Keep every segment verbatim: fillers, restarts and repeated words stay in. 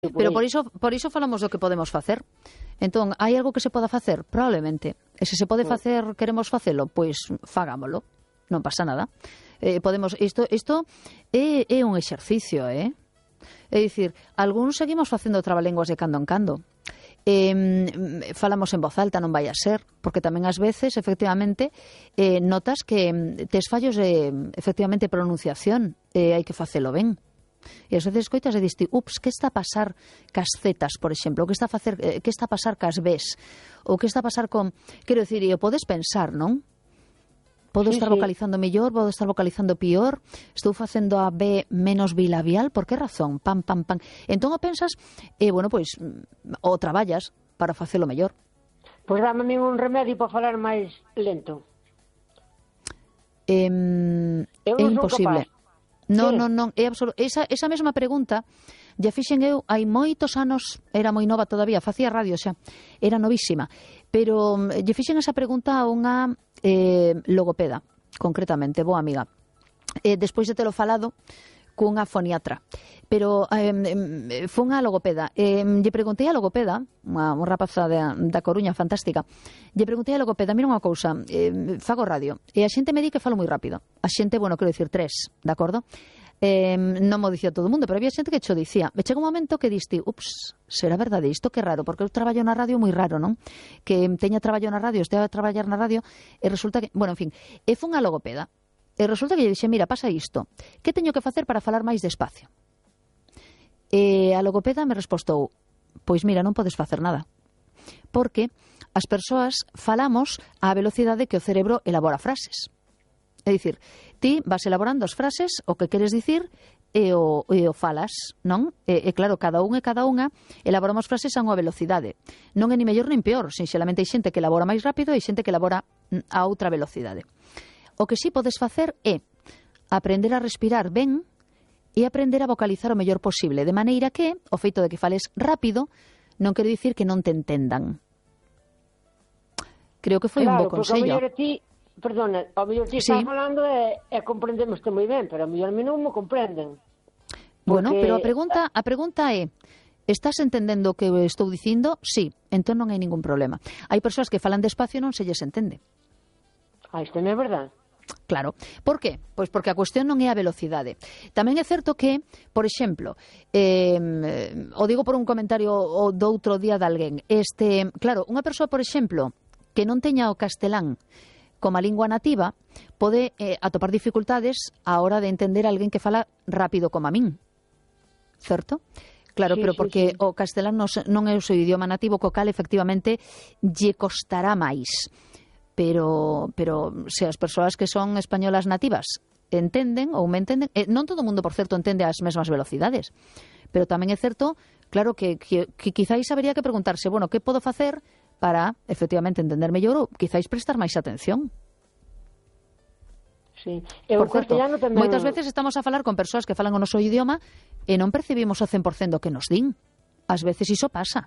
Pero por iso, por iso falamos do que podemos facer. Entón, hai algo que se poda facer? Probablemente. E se se pode facer, queremos facelo, pois fagámolo. Non pasa nada. Eh, podemos, isto, isto é, é un exercicio, eh? É dicir, algúns seguimos facendo trabalenguas de cando en cando. Eh, falamos en voz alta, non vai a ser, porque tamén ás veces, efectivamente, eh, notas que tes fallos de, efectivamente, pronunciación, e eh, hai que facelo ben. E ás veces coitas e diste, ups, que está a pasar cas zetas, por exemplo, o que está a facer, eh, que está a pasar cas bes, ou que está a pasar con, quero dicir, e o podes pensar, non? Podo sí, estar sí. vocalizando mellor, podo estar vocalizando pior, estou facendo a B menos bilabial, por que razón? Pam, pam, pam. Entón o pensas, e, eh, bueno, pois, o traballas para facelo mellor. Pois dame a mí un remedio para falar máis lento. Eh, é imposible. Non, sí. non, non, é absoluto. Esa, esa mesma pregunta ya fixen eu hai moitos anos, era moi nova todavía, facía radio xa, era novísima, pero lle fixen esa pregunta a unha eh, logopeda, concretamente, boa amiga. Eh, despois de telo falado cunha foniatra, pero eh, foi unha logopeda. Eh, lle preguntei a logopeda, unha, unha rapaza da, da Coruña fantástica, lle preguntei a logopeda, mira unha cousa, eh, fago radio, e a xente me di que falo moi rápido. A xente, bueno, quero dicir tres, de acordo? Eh, non mo dicía todo o mundo, pero había xente que cho dicía. E chega un momento que diste, ups, será verdade isto, que raro, porque eu traballo na radio moi raro, non? Que teña traballo na radio, estea a traballar na radio, e resulta que, bueno, en fin, e foi unha logopeda. E resulta que lle dixe, mira, pasa isto, que teño que facer para falar máis despacio? E a logopeda me respostou, pois mira, non podes facer nada, porque as persoas falamos á velocidade que o cerebro elabora frases. É dicir, ti vas elaborando as frases, o que queres dicir, e o, e o falas, non? E, e claro, cada un e cada unha elaboramos frases a unha velocidade. Non é ni mellor nin peor, sinxelamente hai xente que elabora máis rápido e hai xente que elabora a outra velocidade. O que sí podes facer é aprender a respirar ben e aprender a vocalizar o mellor posible, de maneira que o feito de que fales rápido non quere dicir que non te entendan. Creo que foi claro, un bo consello. Claro, porque perdona, ao mellor ti sí. estás falando e, e comprendemos moi ben, pero ao mellor a mí non me comprenden. Porque... Bueno, pero a pregunta, a pregunta é, estás entendendo o que estou dicindo? Sí, entón non hai ningún problema. Hai persoas que falan despacio e non se lles entende. Ah, isto non é verdade. Claro. Por qué? Pois porque a cuestión non é a velocidade. Tamén é certo que, por exemplo, eh, o digo por un comentario o do outro día de alguén, este, claro, unha persoa, por exemplo, que non teña o castelán como a lingua nativa, pode eh, atopar dificultades á hora de entender a alguén que fala rápido como a min. Certo? Claro, sí, pero porque sí, sí. o castelán non, non é o seu idioma nativo, co cal, efectivamente, lle costará máis. Pero, pero se as persoas que son españolas nativas entenden ou me entenden, eh, non todo o mundo, por certo, entende as mesmas velocidades, pero tamén é certo, claro, que, que, que quizáis habería que preguntarse, bueno, que podo facer para, efectivamente, entender mellor ou quizáis prestar máis atención. Sí. Eu, por certo, tamén... moitas veces estamos a falar con persoas que falan o noso idioma e non percibimos o cen por cento do que nos din. Ás veces iso pasa.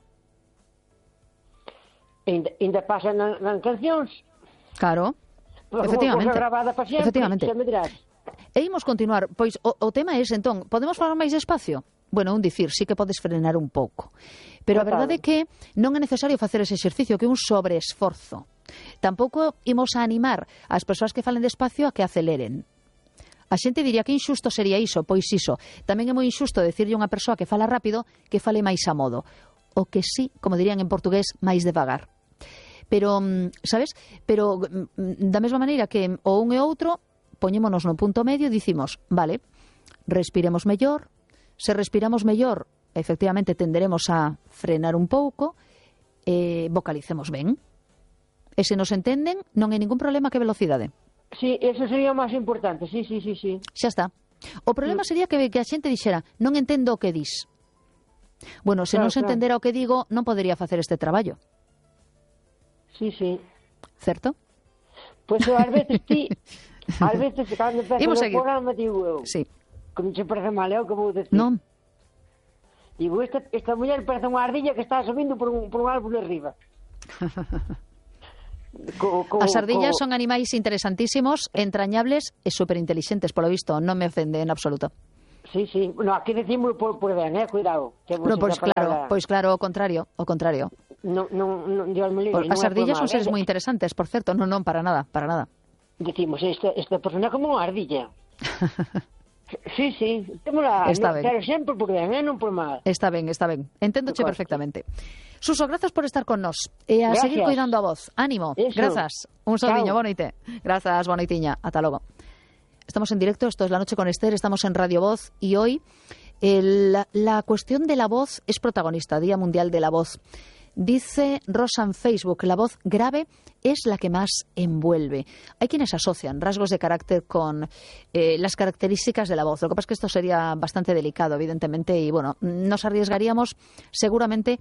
E ainda pasa nas na cancións. Claro, efectivamente. Sempre, efectivamente. E imos continuar, pois o, o tema é, entón, podemos falar máis despacio? Bueno, un dicir, sí que podes frenar un pouco. Pero a verdade é que non é necesario facer ese exercicio, que é un sobreesforzo. Tampouco imos a animar as persoas que falen despacio a que aceleren. A xente diría que injusto sería iso, pois iso. Tamén é moi injusto decirlle a unha persoa que fala rápido que fale máis a modo. O que sí, como dirían en portugués, máis devagar. Pero, sabes? Pero da mesma maneira que o un e o outro, poñémonos no punto medio e dicimos, vale, respiremos mellor, se respiramos mellor, efectivamente tenderemos a frenar un pouco, e vocalicemos ben. E se nos entenden, non hai ningún problema que velocidade. Sí, eso sería o máis importante, sí, sí, sí, sí. Xa está. O problema sería que, que a xente dixera, non entendo o que dis. Bueno, se claro, non se entendera claro. o que digo, non podería facer este traballo. Sí, sí. Certo? Pois pues, ás veces ti, ás veces cando empezas o programa digo eu, sí. como se parece mal, é o que vou decir. Non. Digo, esta, esta muller parece unha ardilla que está subindo por un, por un árbol de arriba. Co, co, As ardillas co... son animais interesantísimos, entrañables e superintelixentes, polo visto, non me ofende en absoluto. Sí, sí. No, aquí decimos por, por ben, eh, cuidado. Que No, pois claro, pois claro, o contrario, o contrario. Non, non, non, Dios me libre. As ardillas son seres moi interesantes, por certo, non, non, para nada, para nada. Decimos, esta, esta persona é como unha ardilla. Sí, sí, témola, Está no, ben. pero sempre por ben, eh, non por mal. Está ben, está ben. Enténdoche perfectamente. Suso, grazas por estar con nós. E a Gracias. seguir cuidando a voz. Ánimo. Eso. Grazas. Un saludiño, boa noite. Grazas, boa noitiña. Ata logo. Estamos en directo, esto es La Noche con Esther, estamos en Radio Voz y hoy el, la cuestión de la voz es protagonista, Día Mundial de la Voz. Dice Rosa en Facebook, la voz grave es la que más envuelve. Hay quienes asocian rasgos de carácter con eh, las características de la voz. Lo que pasa es que esto sería bastante delicado, evidentemente, y bueno, nos arriesgaríamos seguramente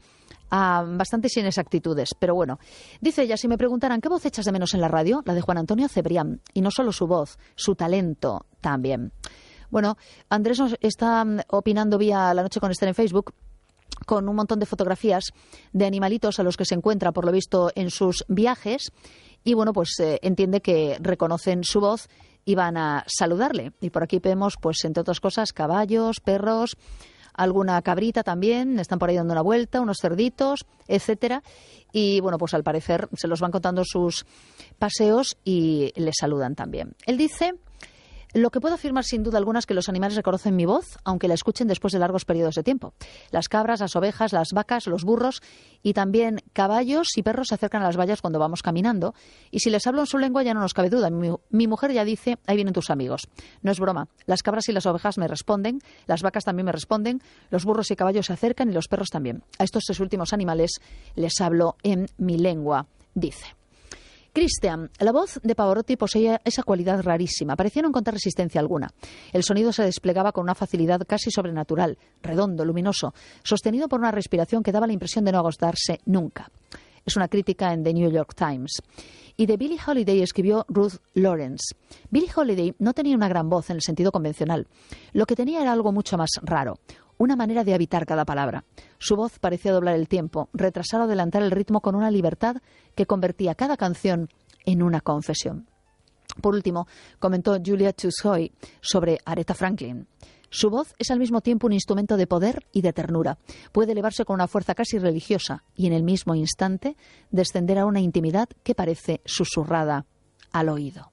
a bastantes inexactitudes. Pero bueno, dice ella, si me preguntaran ¿qué voz echas de menos en la radio? La de Juan Antonio Cebrián. Y no solo su voz, su talento también. Bueno, Andrés nos está opinando vía La Noche con Esther en Facebook, con un montón de fotografías de animalitos a los que se encuentra, por lo visto, en sus viajes. Y bueno, pues eh, entiende que reconocen su voz y van a saludarle. Y por aquí vemos, pues entre otras cosas, caballos, perros, alguna cabrita también, están por ahí dando una vuelta, unos cerditos, etcétera. Y bueno, pues al parecer se los van contando sus paseos y le saludan también. Él dice: lo que puedo afirmar sin duda alguna es que los animales reconocen mi voz, aunque la escuchen después de largos periodos de tiempo. Las cabras, las ovejas, las vacas, los burros y también caballos y perros se acercan a las vallas cuando vamos caminando. Y si les hablo en su lengua ya no nos cabe duda. Mi, mi mujer ya dice, ahí vienen tus amigos. No es broma. Las cabras y las ovejas me responden, las vacas también me responden, los burros y caballos se acercan y los perros también. A estos tres últimos animales les hablo en mi lengua, dice. Christian, la voz de Pavarotti poseía esa cualidad rarísima. Parecía no encontrar resistencia alguna. El sonido se desplegaba con una facilidad casi sobrenatural, redondo, luminoso, sostenido por una respiración que daba la impresión de no agotarse nunca. Es una crítica en The New York Times. Y de Billie Holiday escribió Ruth Lawrence. Billie Holiday no tenía una gran voz en el sentido convencional. Lo que tenía era algo mucho más raro. Una manera de habitar cada palabra. Su voz parecía doblar el tiempo, retrasar o adelantar el ritmo con una libertad que convertía cada canción en una confesión. Por último, comentó Julia Tushoy sobre Aretha Franklin. Su voz es al mismo tiempo un instrumento de poder y de ternura. Puede elevarse con una fuerza casi religiosa y en el mismo instante descender a una intimidad que parece susurrada al oído.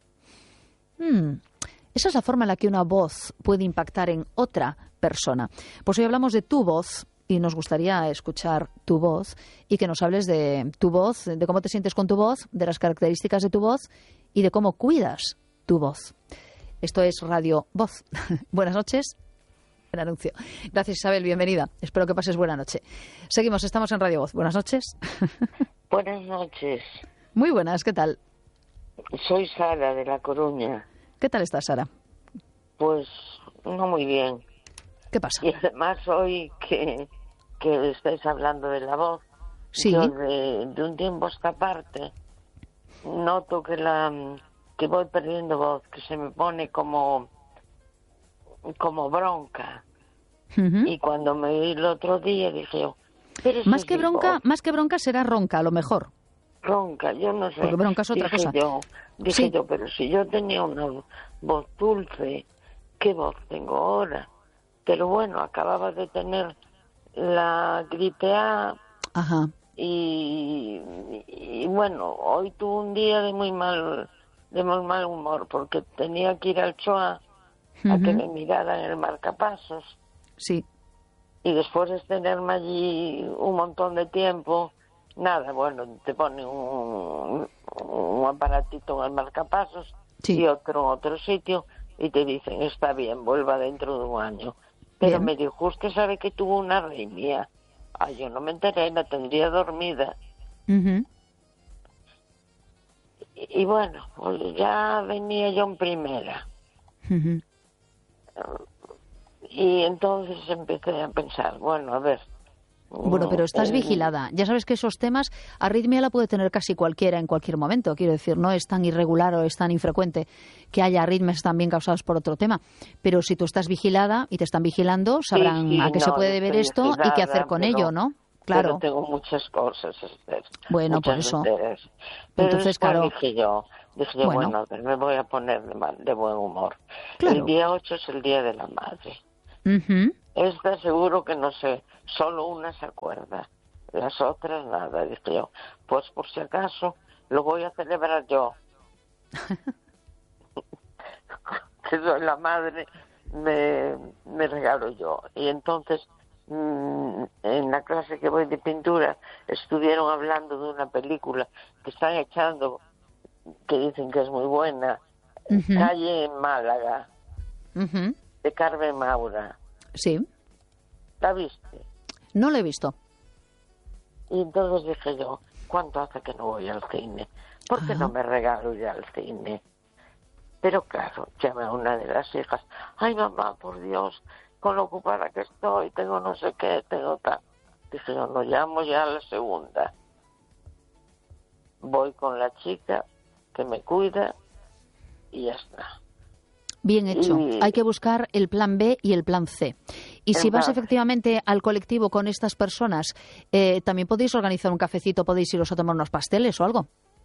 Hmm. Esa es la forma en la que una voz puede impactar en otra persona. Pues hoy hablamos de tu voz y nos gustaría escuchar tu voz y que nos hables de tu voz, de cómo te sientes con tu voz, de las características de tu voz y de cómo cuidas tu voz. Esto es Radio Voz. Buenas noches. Buen anuncio. Gracias, Isabel. Bienvenida. Espero que pases buena noche. Seguimos. Estamos en Radio Voz. Buenas noches. Buenas noches. Muy buenas. ¿Qué tal? Soy Sara, de La Coruña. ¿Qué tal estás, Sara? Pues no muy bien. ¿Qué pasa? Y además hoy que, que estáis hablando de la voz, sí. Yo de, de un tiempo a esta parte noto que la que voy perdiendo voz, que se me pone como como bronca. Uh-huh. Y cuando me oí el otro día dije yo, pero más que bronca, voz. más que bronca será ronca, a lo mejor. Ronca, yo no sé. Porque bronca es otra dije cosa. Yo, dije sí. yo, pero si yo tenía una voz dulce, ¿qué voz tengo ahora? Pero bueno, acababa de tener la gripe A. Ajá. Y, y bueno, hoy tuve un día de muy mal de muy mal humor porque tenía que ir al Choa uh-huh. a que me miraran el marcapasos. Sí. Y después de tenerme allí un montón de tiempo, nada, bueno, te ponen un, un aparatito en el marcapasos sí. y otro en otro sitio y te dicen, está bien, vuelva dentro de un año. Pero bien. Me dijo, usted sabe que tuvo una arritmia. Ay, yo no me enteré, la tendría dormida. Uh-huh. Y, y bueno, pues ya venía yo en primera. Uh-huh. Y entonces empecé a pensar, bueno, a ver. Bueno, pero estás vigilada. Ya sabes que esos temas, arritmia la puede tener casi cualquiera en cualquier momento. Quiero decir, no es tan irregular o es tan infrecuente que haya arritmias también causadas por otro tema. Pero si tú estás vigilada y te están vigilando, sabrán sí, sí, a qué no, se puede deber esto vigilada, y qué hacer con pero, ello, ¿no? Claro. Pero tengo muchas cosas, Esther. Bueno, muchas por eso. Pero entonces, claro. Dije yo, dije yo bueno, bueno, a ver, me voy a poner de, mal, de buen humor. Claro. El día ocho es el Día de la Madre. Uh-huh. Esta seguro que no sé, solo una se acuerda, las otras nada. Dije yo, pues por si acaso lo voy a celebrar yo. Que soy la madre, me, me regalo yo. Y entonces, mmm, en la clase que voy de pintura, estuvieron hablando de una película que están echando, que dicen que es muy buena, uh-huh. Calle en Málaga, uh-huh. de Carmen Maura. Sí. ¿La viste? No la he visto. Y entonces dije yo, ¿cuánto hace que no voy al cine? ¿Por qué uh-huh. no me regalo ya al cine? Pero claro, llamé a una de las hijas. Ay, mamá, por Dios, con lo ocupada que estoy, tengo no sé qué, tengo tal. Dije yo, no llamo ya a la segunda. Voy con la chica que me cuida y ya está. Bien hecho. Y hay que buscar el plan B y el plan C. Y si vas efectivamente al colectivo con estas personas, eh, también podéis organizar un cafecito, podéis iros a tomar unos pasteles o algo.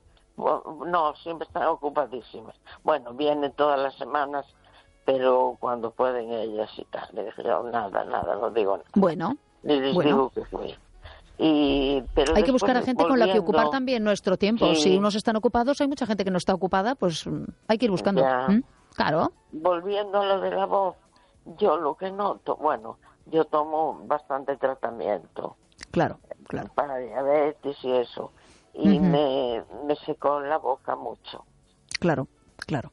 No, siempre están ocupadísimas. Bueno, vienen todas las semanas, pero cuando pueden ellas y tal. Le dije yo, nada, nada, no digo nada. Bueno, les bueno. digo que fui. Y, pero hay que buscar a gente volviendo, con la que ocupar también nuestro tiempo. Sí. Si unos están ocupados, hay mucha gente que no está ocupada, pues hay que ir buscando. ¿Mm? Claro. Volviendo a lo de la voz, yo lo que noto, bueno, yo tomo bastante tratamiento. Claro, claro. Para diabetes y eso. Y uh-huh. me, me secó la boca mucho. Claro, claro.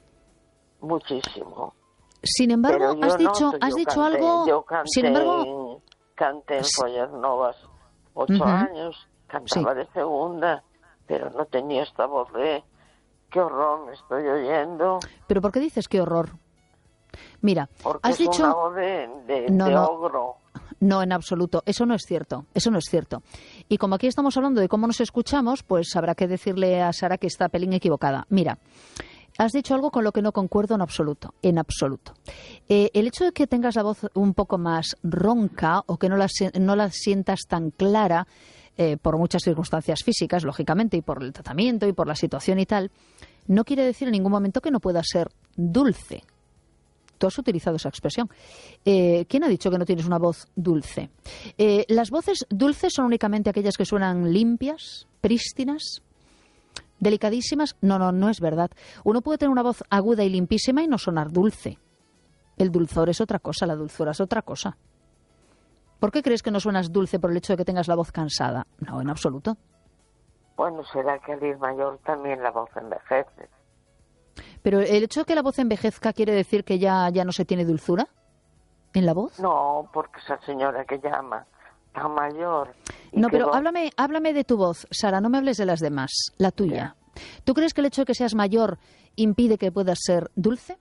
Muchísimo. Sin embargo, has dicho, noto, has dicho canté, algo. Yo canté, sin embargo, canté en Follas Novas ocho uh-huh. años, cantaba sí. de segunda, pero no tenía esta voz de qué horror me estoy oyendo. ¿Pero por qué dices qué horror? Mira, Porque has es dicho una voz de, de, no, de no. ogro. No, en absoluto. Eso no es cierto. Eso no es cierto. Y como aquí estamos hablando de cómo nos escuchamos, pues habrá que decirle a Sara que está pelín equivocada. Mira, has dicho algo con lo que no concuerdo en absoluto. En absoluto. Eh, el hecho de que tengas la voz un poco más ronca o que no la, no la sientas tan clara, eh, por muchas circunstancias físicas, lógicamente, y por el tratamiento y por la situación y tal, no quiere decir en ningún momento que no pueda ser dulce. Tú has utilizado esa expresión. Eh, ¿Quién ha dicho que no tienes una voz dulce? Eh, ¿Las voces dulces son únicamente aquellas que suenan limpias, prístinas, delicadísimas? No, no, no es verdad. Uno puede tener una voz aguda y limpísima y no sonar dulce. El dulzor es otra cosa, la dulzura es otra cosa. ¿Por qué crees que no suenas dulce por el hecho de que tengas la voz cansada? No, en absoluto. Bueno, será que al ir mayor también la voz envejece. ¿Pero el hecho de que la voz envejezca quiere decir que ya, ya no se tiene dulzura en la voz? No, porque esa señora que llama está mayor. No, pero voz... háblame, háblame de tu voz, Sara, no me hables de las demás, la tuya. ¿Qué? ¿Tú crees que el hecho de que seas mayor impide que puedas ser dulce?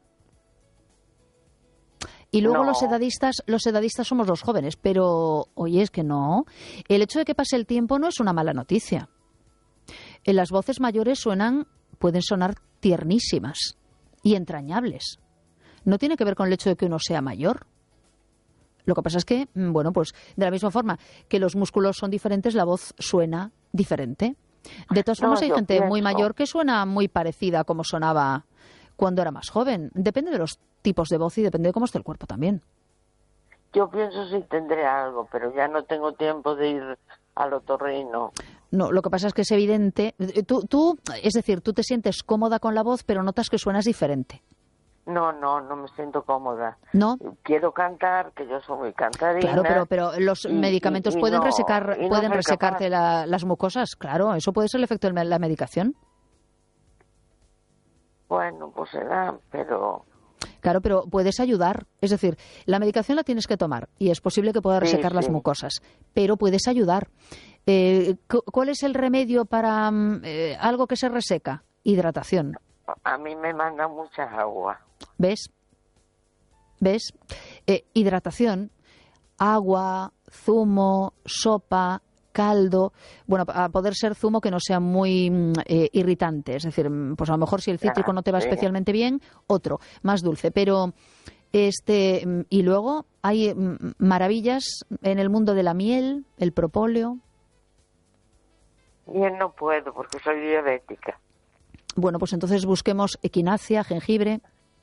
Y luego no. los edadistas, los edadistas somos los jóvenes, pero oye, es que no. El hecho de que pase el tiempo no es una mala noticia. En las voces mayores suenan, pueden sonar tiernísimas y entrañables. No tiene que ver con el hecho de que uno sea mayor. Lo que pasa es que, bueno, pues de la misma forma que los músculos son diferentes, la voz suena diferente. De todas formas, no, hay gente pienso. muy mayor que suena muy parecida a como sonaba cuando era más joven. Depende de los tipos de voz y depende de cómo esté el cuerpo también. Yo pienso si tendré algo, pero ya no tengo tiempo de ir al otorrino. No, lo que pasa es que es evidente. Tú, tú, es decir, tú te sientes cómoda con la voz, pero notas que suenas diferente. No, no, no me siento cómoda. ¿No? Quiero cantar, que yo soy muy cantarina. Claro, pero, pero los y, medicamentos y, y pueden no, resecar, no pueden resecarte la, las mucosas. Claro, eso puede ser el efecto de la medicación. Bueno, pues será, pero... Claro, pero puedes ayudar. Es decir, la medicación la tienes que tomar y es posible que pueda resecar sí, las sí. mucosas, pero puedes ayudar. Eh, ¿Cuál es el remedio para eh, algo que se reseca? Hidratación. A mí me manda mucha agua. ¿Ves? ¿Ves? Eh, hidratación, agua, zumo, sopa, caldo. Bueno, a poder ser zumo que no sea muy eh, irritante. Es decir, pues a lo mejor si el cítrico no te va especialmente bien, otro, más dulce. Pero, este, y luego hay maravillas en el mundo de la miel, el propóleo. Bien, no puedo porque soy diabética. Bueno, pues entonces busquemos equinacia, jengibre.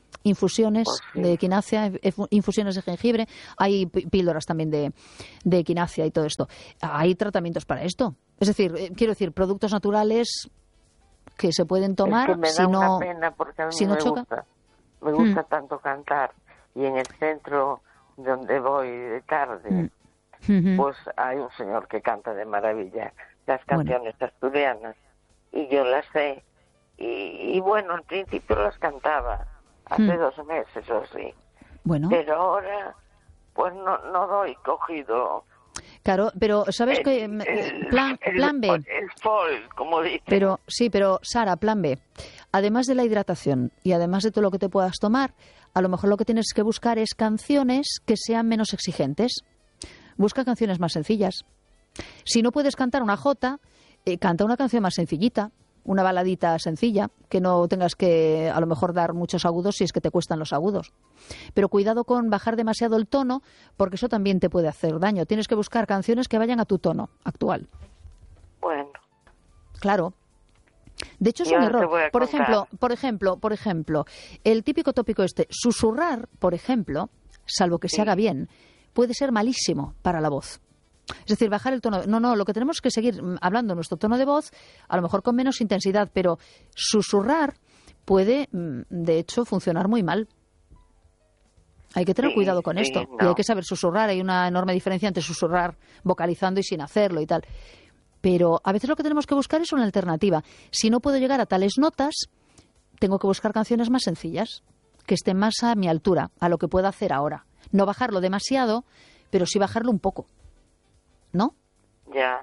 infusiones pues sí. de equinacia, infusiones de jengibre, hay píldoras también de, de equinacia y todo esto. Hay tratamientos para esto. Es decir, eh, quiero decir, productos naturales que se pueden tomar es que me si da no una pena porque a mí si no me choca. gusta, me gusta Mm. tanto cantar, y en el centro donde voy de tarde, Mm. Mm-hmm. pues hay un señor que canta de maravilla las canciones bueno. asturianas, y yo las sé, y, y bueno, al principio las cantaba, hace Mm. dos meses o sí, Bueno. pero ahora pues no, no doy cogido. Claro, pero ¿sabes qué? Plan, plan B. El, el folk, como dice. Pero sí, pero Sara, plan B. Además de la hidratación y además de todo lo que te puedas tomar, a lo mejor lo que tienes que buscar es canciones que sean menos exigentes. Busca canciones más sencillas. Si no puedes cantar una jota, eh, canta una canción más sencillita, una baladita sencilla, que no tengas que a lo mejor dar muchos agudos si es que te cuestan los agudos. Pero cuidado con bajar demasiado el tono, porque eso también te puede hacer daño. Tienes que buscar canciones que vayan a tu tono actual. Bueno. Claro. De hecho es un error. Por ejemplo, por ejemplo, por ejemplo, el típico tópico este, susurrar, por ejemplo, salvo que se sí. haga bien, puede ser malísimo para la voz. Es decir, bajar el tono. No, no, lo que tenemos es que seguir hablando nuestro tono de voz, a lo mejor con menos intensidad, pero susurrar puede, de hecho, funcionar muy mal. Hay que tener sí, cuidado con sí, esto. No. Y hay que saber susurrar. Hay una enorme diferencia entre susurrar vocalizando y sin hacerlo y tal. Pero a veces lo que tenemos que buscar es una alternativa. Si no puedo llegar a tales notas, tengo que buscar canciones más sencillas, que estén más a mi altura, a lo que pueda hacer ahora. No bajarlo demasiado, pero sí bajarlo un poco. ¿No? Ya.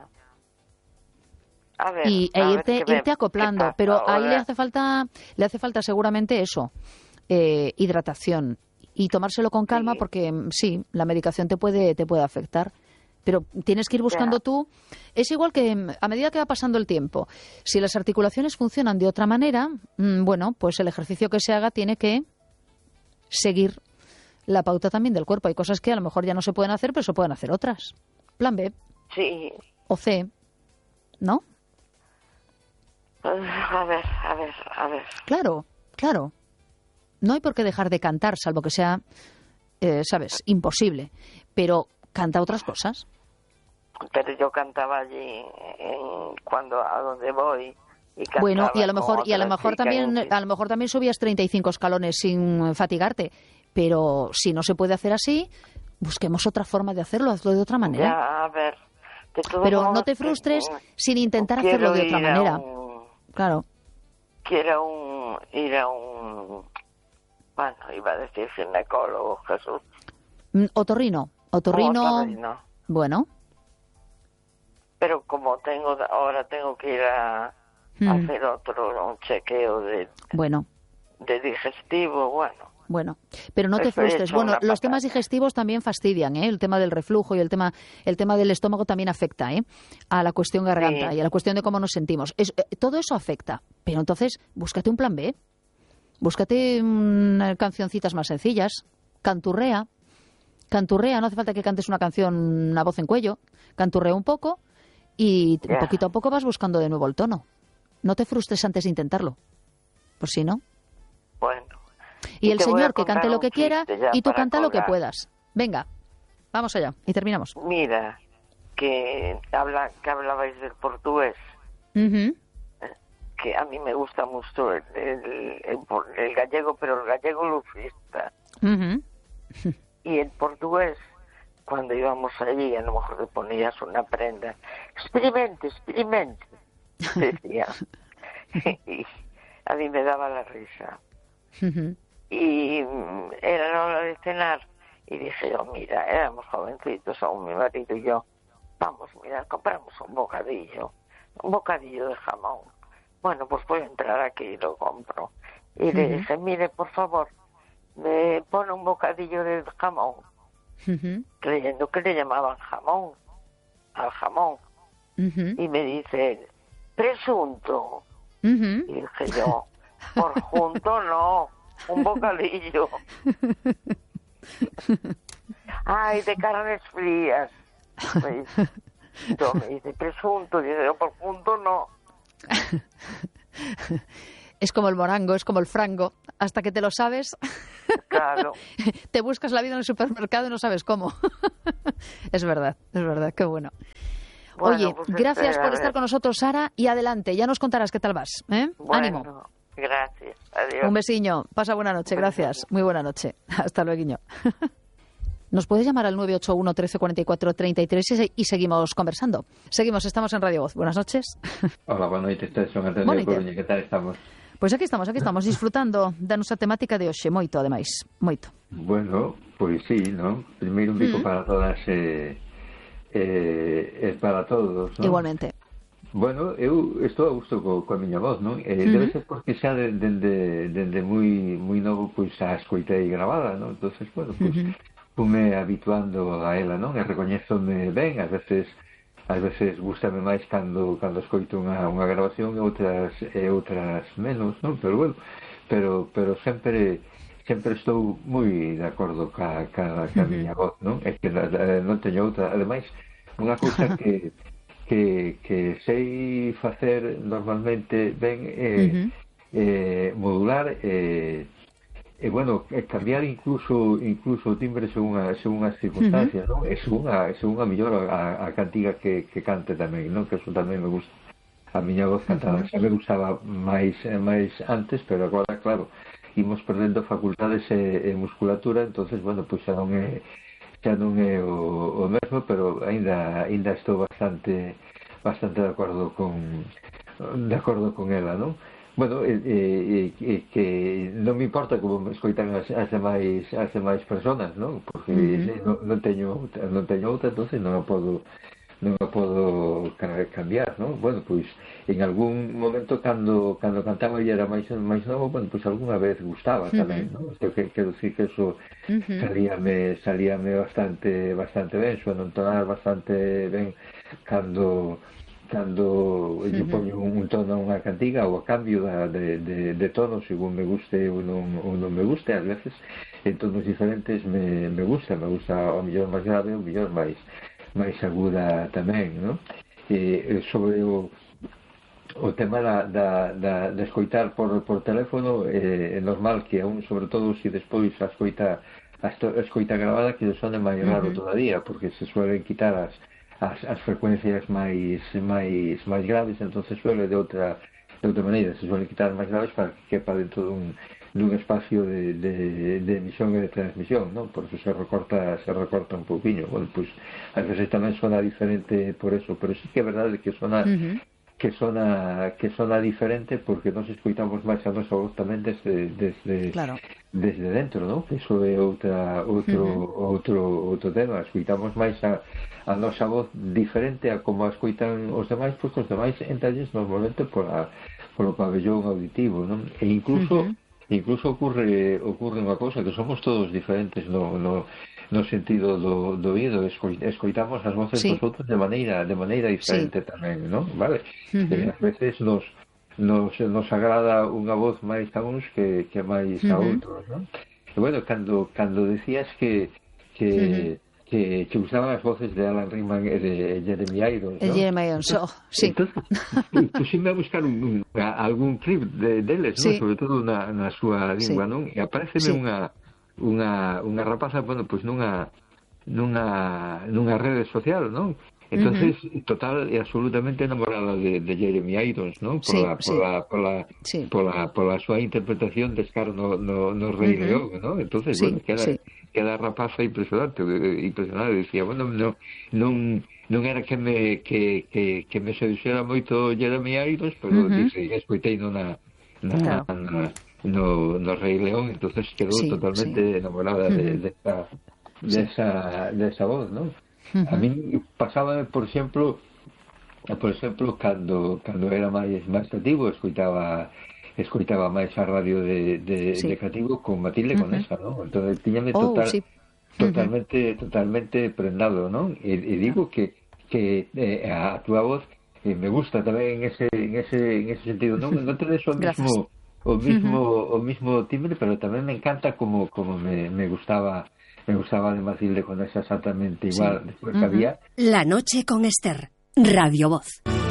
A ver, y e a irte, ver irte me, acoplando, pero ahora. ahí le hace falta, le hace falta seguramente eso, eh, hidratación y tomárselo con calma sí. porque sí, la medicación te puede, te puede afectar. Pero tienes que ir buscando ya. tú. Es igual que a medida que va pasando el tiempo, si las articulaciones funcionan de otra manera, mmm, bueno, pues el ejercicio que se haga tiene que seguir la pauta también del cuerpo. Hay cosas que a lo mejor ya no se pueden hacer, pero se pueden hacer otras. Plan B. Sí. O C. ¿No? A ver, a ver, a ver. Claro, claro. No hay por qué dejar de cantar, salvo que sea, eh, ¿sabes?, imposible. Pero canta otras cosas. Pero yo cantaba allí en, cuando a donde voy. Y bueno, y a lo mejor y a lo mejor también en... a lo mejor también subías treinta y cinco escalones sin fatigarte, pero si no se puede hacer así, busquemos otra forma de hacerlo, hazlo de otra manera. Ya, a ver. Pero no te frustres que, sin intentar hacerlo de otra manera. Un, claro. Quiero un, ir a un, bueno, iba a decir ginecólogo, Jesús. Otorrino, otorrino. Otorrino. Bueno. Pero como tengo ahora tengo que ir a hmm. hacer otro un chequeo de bueno de digestivo, bueno. Bueno, pero no te frustres. Bueno, los temas digestivos también fastidian, ¿eh? El tema del reflujo y el tema el tema del estómago también afecta, ¿eh? A la cuestión garganta sí. y a la cuestión de cómo nos sentimos. Es, eh, todo eso afecta. Pero entonces, búscate un plan B. Búscate um, cancioncitas más sencillas. Canturrea. Canturrea, no hace falta que cantes una canción, una voz en cuello. Canturrea un poco y yeah. poquito a poco vas buscando de nuevo el tono. No te frustres antes de intentarlo. Por si no. Bueno. Y, y el Señor que cante lo que quiera y tú canta lo que puedas. Venga, vamos allá y terminamos. Mira, que habla que hablabais del portugués, uh-huh. que a mí me gusta mucho el, el, el, el gallego, pero el gallego lufista. Uh-huh. Y el portugués, cuando íbamos allí, a lo mejor le ponías una prenda. Experimente, experimente, decía. Y a mí me daba la risa. Uh-huh. Y era la hora de cenar y dije yo, mira, éramos jovencitos aún mi marido y yo, vamos, mira, compramos un bocadillo, un bocadillo de jamón. Bueno, pues voy a entrar aquí y lo compro. Y uh-huh. le dije, mire, por favor, me pone un bocadillo de jamón, uh-huh. creyendo que le llamaban jamón, al jamón. Uh-huh. Y me dice, presunto. Uh-huh. Y dije yo, por junto no. Un bocadillo. Ay, de carnes frías. Me dice, yo me dice presunto, y yo por punto no. Es como el morango, es como el frango. Hasta que te lo sabes, claro. Te buscas la vida en el supermercado y no sabes cómo. Es verdad, es verdad, qué bueno. Bueno, Oye, pues gracias este, por estar con nosotros, Sara, y adelante, ya nos contarás qué tal vas. ¿eh? Bueno, Ánimo. Gracias, adiós. Un besiño, pasa buena noche, gracias. Muy buena noche, hasta luego. Nos puedes llamar al nueve ocho uno, trece cuarenta y cuatro, treinta y tres y seguimos conversando. Seguimos, estamos en Radio Voz. Buenas noches. Hola, boa noite, estes son Antonio de Coruña, que tal estamos? Pois aquí estamos, aquí estamos, disfrutando da nosa temática de hoxe, moito, ademais, moito. Bueno, pois sí, non? Primeiro un bico mm. para todas e eh, eh, para todos, non? Igualmente. Bueno, eu estou a gusto co, coa miña voz, non? Eh, uh-huh. Debe ser porque xa dende de, de, de moi moi novo pois a escoitei grabada, non? Entonces, bueno, pois uh-huh. fume habituando a ela, non? E recoñézome ben, ás veces ás veces gústame máis cando cando escoito unha unha grabación e outras e outras menos, non? Pero bueno, pero pero sempre sempre estou moi de acordo ca ca, ca uh-huh. miña voz, non? É que non teño outra, ademais, unha cousa que que que sei facer normalmente ben é uh-huh. eh, modular e E, bueno, cambiar incluso incluso o timbre según, a, según as circunstancias, uh-huh. non? É según a, según a mellor a, a cantiga que, que cante tamén, non? Que eso tamén me gusta. A miña voz cantada uh-huh. xa me gustaba máis máis antes, pero agora, claro, imos perdendo facultades e, e musculatura, entonces, bueno, pois xa non é xa non é o, o mesmo, pero aínda aínda estou bastante bastante de acordo con de acordo con ela, non? Bueno, e, e, e que non me importa como me escoitan as, as demais as demais personas, non? Porque uh-huh. non, non teño non teño outra, entonces non a podo non a podo cambiar, non? Bueno, pois en algún momento cando cando cantaba e era máis máis novo, bueno, pois algunha vez gustaba tamén, uh-huh. non? Que quero dicir que eso uh-huh. salíame salíame bastante bastante ben, suena entonar bastante ben cando cando uh-huh. eu poño un tono a unha cantiga ou a cambio da, de, de, de tono según me guste ou non, ou non me guste, ás veces en tonos diferentes me, me gusta me gusta o mellor máis grave ou mellor máis máis aguda tamén, non? E sobre o o tema da, da, da, de escoitar por, por teléfono é, é normal que aún, sobre todo se despois a escoita a escoita grabada que sone máis raro uh-huh. todavía, porque se suelen quitar as As, as frecuencias máis máis máis graves, entonces suele de outra de outra maneira, se suele quitar máis graves para que quepa dentro dun, dun espacio de, de, de emisión e de transmisión, non? Por eso se recorta se recorta un pouquiño. Bueno, pois pues, a veces tamén sona diferente por eso, pero sí que é verdade que sona uh-huh. que sona que sona diferente porque nos escoitamos máis a nosa voz tamén desde desde claro. desde dentro, non? Iso é outra outro uh-huh. outro outro tema, escoitamos máis a a nosa voz diferente a como a escoitan os demais, porque os demais entalles normalmente pola, polo pabellón auditivo, non? E incluso uh-huh. incluso ocurre ocurre unha cousa, que somos todos diferentes no, no, no sentido do, do oído, escoitamos as voces sí. dos outros de maneira de maneira diferente sí. tamén, non? Vale? Uh-huh. E ás veces nos nos, nos agrada unha voz máis a uns que, que máis a uh-huh. outros, non? E bueno, cando, cando decías que que uh-huh. que, que usaban as voces de Alan Rickman e de Jeremy Irons, ¿no? Jeremy Irons, oh, sí. Entonces, pusime a buscar un, un, algún clip de, deles, sí. ¿no? Sobre todo na, na súa lingua, sí. non? E apareceme sí. unha, unha, unha rapaza, bueno, pois pues nunha, nunha, nunha rede social, non? Entonces, uh-huh. total e absolutamente enamorada de, de Jeremy Irons, ¿no? Por sí, la, sí. por la, por la, sí. por la, por la súa interpretación de Scar no, no, no Rei uh-huh. León, ¿no? Entonces, sí, bueno, queda, sí. queda rapaza impresionante, impresionante. Decía, bueno, no, non, non era que me, que, que, que me seduxera moito Jeremy Irons, pero uh-huh. dice, escoitei na, na, claro. na, no, no Rei León, entonces quedou sí, totalmente sí. enamorada uh-huh. de, de, esa, de, sí. esa, de esa voz, ¿no? Uh-huh. A mí pasaba, por exemplo, por exemplo, cando cando era máis máis cativo, escoitaba escoitaba máis a radio de de, sí. de cativo con Matilde uh-huh. Conesa, ¿no? Entonces tiñame total, oh, sí. totalmente uh-huh. totalmente prendado, ¿no? E, e digo que que eh, a túa voz eh, me gusta tamén en ese en ese en ese sentido, non non tedes o mismo o mismo uh-huh. o mismo timbre, pero tamén me encanta como como me me gustaba Me gustaba de Matilde Conesa exactamente igual. Sí. Después uh-huh. había... La noche con Esther, Radio Voz.